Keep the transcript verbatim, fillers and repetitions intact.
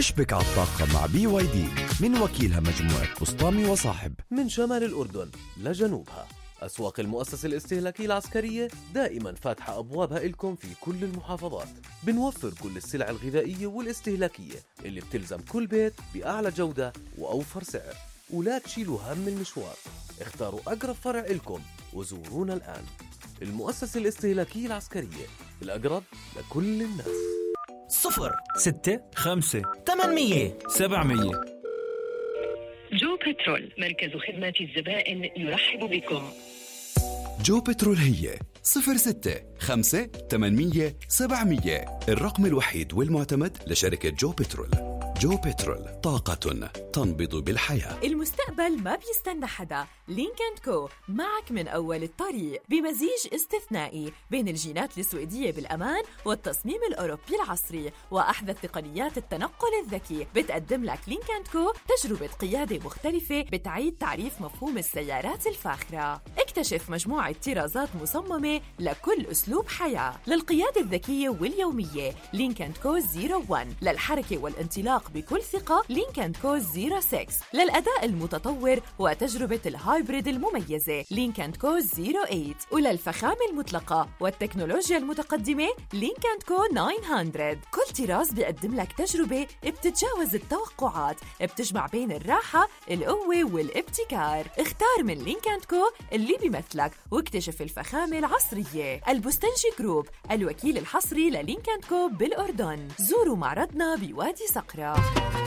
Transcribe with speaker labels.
Speaker 1: اشبك على الطاقة مع بي واي دي من وكيلها مجموعة بسطامي وصاحب.
Speaker 2: من شمال الأردن لجنوبها، أسواق المؤسسة الاستهلاكية العسكرية دائما فاتحة أبوابها إلكم في كل المحافظات. بنوفر كل السلع الغذائية والاستهلاكية اللي بتلزم كل بيت بأعلى جودة وأوفر سعر. ولا تشيلوا هم المشوار، اختاروا أقرب فرع إلكم وزورونا الآن. المؤسسة الاستهلاكية العسكرية، الأقرب لكل الناس.
Speaker 3: صفر ستة خمسة ثمانمية سبعمية.
Speaker 4: جو بترول، مركز خدمات الزبائن يرحب بكم.
Speaker 5: جو بترول هي صفر ستة خمسة ثمانمية سبعمية، الرقم الوحيد والمعتمد لشركة جو بترول. جو بترول، طاقة تنبض بالحياة.
Speaker 6: المستقبل ما بيستنى حدا. لينك اند كو معك من أول الطريق بمزيج استثنائي بين الجينات السويدية بالأمان والتصميم الأوروبي العصري وأحدث تقنيات التنقل الذكي. بتقدم لك لينك اند كو تجربة قيادة مختلفة بتعيد تعريف مفهوم السيارات الفاخرة. اكتشف مجموعة طرازات مصممة لكل أسلوب حياة. للقيادة الذكية واليومية لينك اند كو صفر واحد، للحركة والانطلاق بكل ثقة لينك اند كو صفر ستة، للأداء المتطور وتجربة الهايبريد المميزة لينك اند كو صفر ثمانية، وللفخامة المطلقة والتكنولوجيا المتقدمة لينك اند كو تسعمية. كل طراز بيقدم لك تجربة بتتجاوز التوقعات، بتجمع بين الراحة، القوة والابتكار. اختار من لينك اند كو اللي بيمثلك واكتشف الفخامة العصرية. البستنجي جروب، الوكيل الحصري للينك اند كو بالأردن. زوروا معرضنا بوادي صقرة.